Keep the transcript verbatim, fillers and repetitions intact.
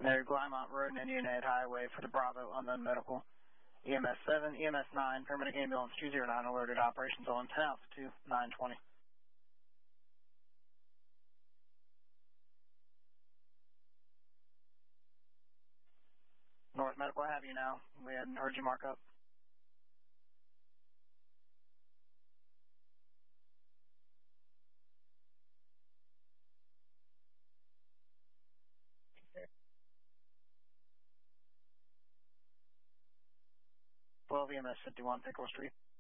Near Glymont Road and Indian Head Highway for the Bravo Unknown Medical. E M S seven, E M S nine, paramedic ambulance two zero nine alerted, operations on ten Alpha two, nine twenty. North Medical, I have you now. We hadn't heard you mark up. twelve E M S fifty-one, Pickle Street.